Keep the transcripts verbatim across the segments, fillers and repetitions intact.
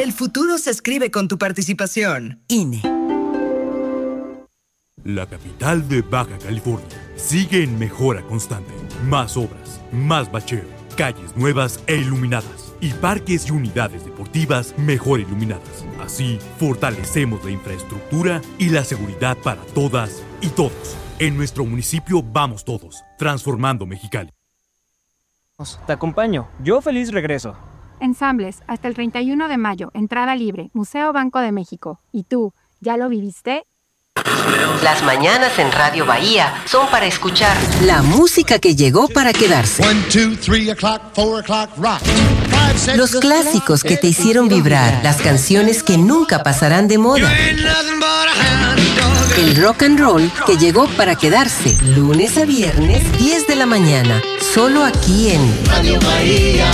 El futuro se escribe con tu participación. I N E. La capital de Baja California sigue en mejora constante. Más obras, más bacheo, calles nuevas e iluminadas y parques y unidades deportivas mejor iluminadas. Así, fortalecemos la infraestructura y la seguridad para todas y todos. En nuestro municipio vamos todos, transformando Mexicali. Te acompaño. Yo feliz regreso. Ensambles, hasta el treinta y uno de mayo, entrada libre, Museo Banco de México. ¿Y tú, ya lo viviste? Las mañanas en Radio Bahía son para escuchar la música que llegó para quedarse. Los clásicos que te hicieron vibrar, las canciones que nunca pasarán de moda. El rock and roll que llegó para quedarse, lunes a viernes, diez de la mañana, solo aquí en Radio Bahía.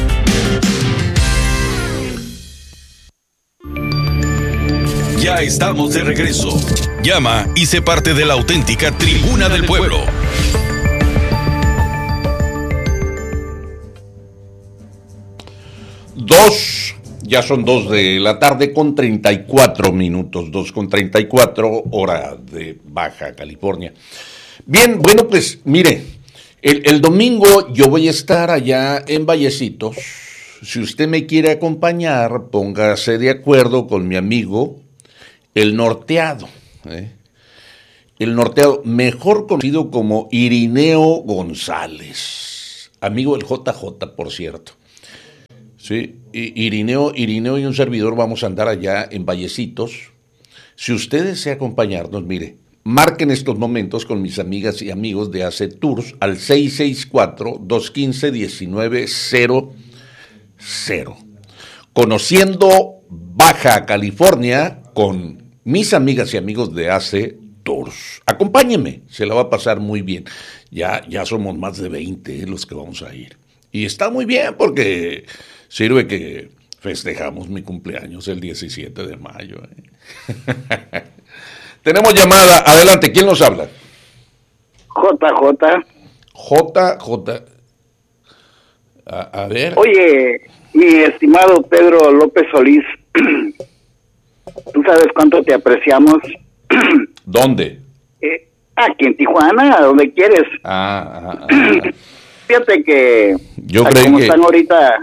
Ya estamos de regreso. Llama y sé parte de la auténtica Tribuna del Pueblo. Dos, ya son dos de la tarde con treinta y cuatro minutos, dos con treinta y cuatro, hora de Baja California. Bien, bueno, pues mire, el, el domingo yo voy a estar allá en Vallecitos. Si usted me quiere acompañar, póngase de acuerdo con mi amigo El Norteado, ¿eh? El Norteado, mejor conocido como Irineo González, amigo del J J, por cierto. Sí, Irineo, Irineo y un servidor vamos a andar allá en Vallecitos. Si usted desea acompañarnos, mire, marquen estos momentos con mis amigas y amigos de A C Tours al seis seis cuatro, dos uno cinco, uno nueve cero cero. Conociendo Baja California con mis amigas y amigos de A C Tours. Acompáñenme, se la va a pasar muy bien. Ya, ya somos más de veinte los que vamos a ir. Y está muy bien porque sirve que festejamos mi cumpleaños el diecisiete de mayo. ¿eh? Tenemos llamada, adelante, ¿quién nos habla? J J. J J. A, a ver. Oye, mi estimado Pedro López Solís, ¿tú sabes cuánto te apreciamos? ¿Dónde? Eh, aquí en Tijuana, donde quieres. Ah, ah, ah. Fíjate que yo a creí como que... están ahorita,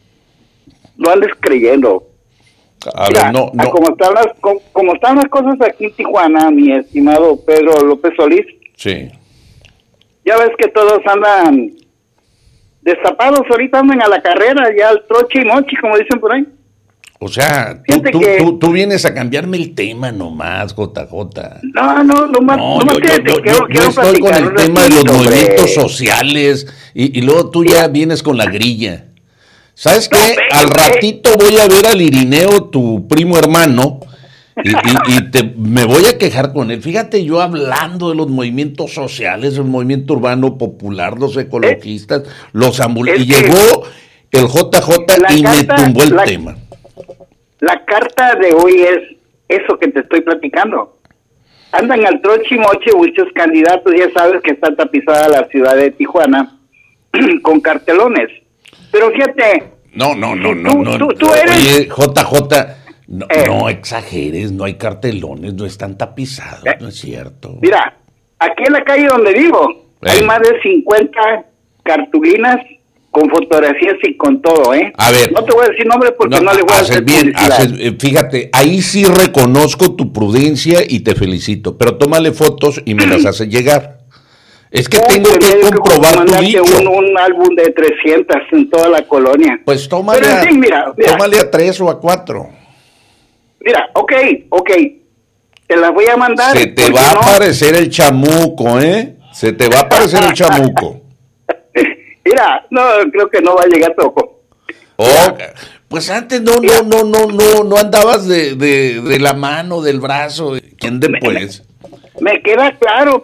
no andes creyendo. A Mira, ver, no, no. A como, están las, como, como están las cosas aquí en Tijuana, mi estimado Pedro López Solís. Sí. Ya ves que todos andan destapados, ahorita andan a la carrera, ya al troche y mochi, como dicen por ahí. O sea, tú, tú, que... tú, tú vienes a cambiarme el tema nomás, J J. No, no, nomás, no, nomás yo, que yo, te yo, quiero, yo quiero estoy con el tema de los sobre... movimientos sociales y, y luego tú ya vienes con la grilla. ¿Sabes qué? No, al ratito voy a ver al Irineo, tu primo hermano, y, y, y te, me voy a quejar con él. Fíjate, yo hablando de los movimientos sociales, el movimiento urbano popular, los ecologistas, ¿Eh? los ambulantes, y llegó el J J y carta, me tumbó el la, tema. La carta de hoy es eso que te estoy platicando. Andan al troche y moche muchos candidatos, ya sabes que está tapizada la ciudad de Tijuana con cartelones. Pero fíjate... No, no, no, tú, no, no. Tú, tú eres... Oye, J J, no, eh, no exageres, no hay cartelones, no están tapizados, eh, no es cierto. Mira, aquí en la calle donde vivo, eh. hay más de cincuenta cartulinas con fotografías y con todo, ¿eh? A ver. No te voy a decir nombre porque no, no le voy a hacer bien, haces, fíjate, ahí sí reconozco tu prudencia y te felicito, pero tómale fotos y me las haces llegar. Es que oh, tengo que comprobar tu dicho. Un, un álbum de trescientas en toda la colonia. Pues tómale, Pero, a, sí, mira, mira. tómale a tres o a cuatro. Mira, ok, ok. Te las voy a mandar. Se te va no? a aparecer el chamuco, ¿eh? Se te va a aparecer el chamuco. Mira, no, creo que no va a llegar poco. Oh, pues antes no, no, no, no, no, no andabas de, de, de la mano, del brazo. ¿Quién después? Me, me queda claro,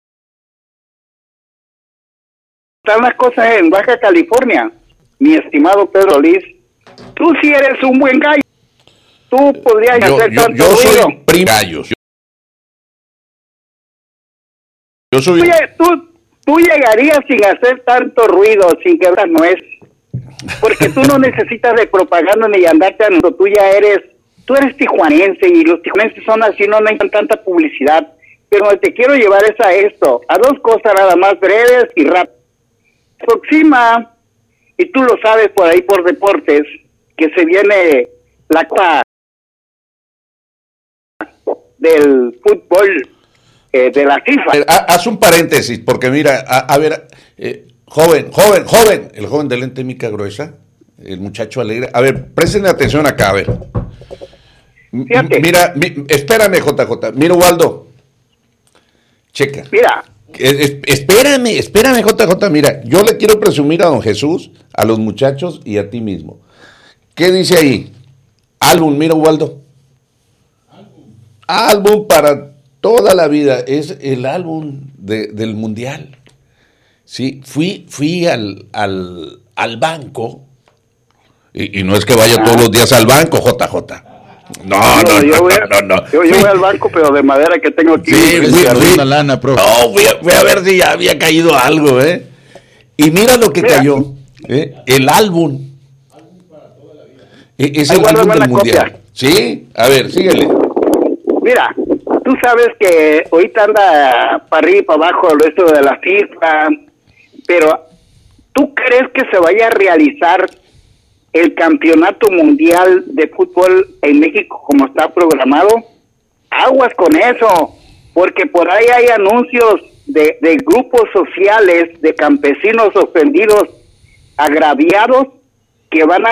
están las cosas en Baja California, mi estimado Pedro Solís. Tú sí eres un buen gallo. Tú podrías yo, hacer yo, tanto yo ruido. Soy primo gallo. Yo, yo soy. Oye, tú, tú llegarías sin hacer tanto ruido, sin quebrar nuez. porque tú no necesitas de propaganda ni andarte a nosotros, tú ya eres, tú eres tijuanense y los tijuanenses son así, no necesitan tanta publicidad, pero donde te quiero llevar es a esto, a dos cosas nada más breves y rápidas. Aproxima, y tú lo sabes por ahí por deportes, que se viene la Copa del fútbol eh, de la FIFA. Eh, haz un paréntesis, porque mira, a, a ver, eh, joven, joven, joven, el joven de lente mica gruesa, el muchacho alegre. A ver, presten atención acá, a ver. Fíjate. Mira, mi, espérame, J J. Mira, Waldo. Checa. Mira. Es, espérame, espérame, J J. Mira, yo le quiero presumir a don Jesús, a los muchachos y a ti mismo. ¿Qué dice ahí? Álbum, mira, Waldo. Álbum. Álbum para toda la vida. Es el álbum de, del Mundial. Sí, fui, fui al, al, al banco. Y, y no es que vaya ah. todos los días al banco, J J. No, no, no, yo voy, no, no, no. Yo, yo voy al banco, pero de madera que tengo aquí. Sí, fui, fui, una lana, profe. No, voy a, voy a ver si ya había caído algo, ¿eh? Y mira lo que mira. cayó, ¿eh? El álbum. Álbum para toda la vida. Es el álbum del Mundial. Copia. Sí, a ver, síguele. Mira, tú sabes que ahorita anda para arriba y para abajo el resto de la FIFA, pero ¿tú crees que se vaya a realizar el campeonato mundial de fútbol en México como está programado? Aguas con eso, porque por ahí hay anuncios de, de grupos sociales, de campesinos ofendidos, agraviados, que van a